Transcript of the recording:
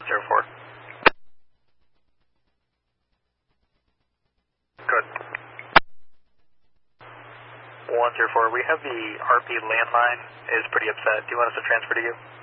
04. Good. 104, we have the RP landline is pretty upset. Do you want us to transfer to you?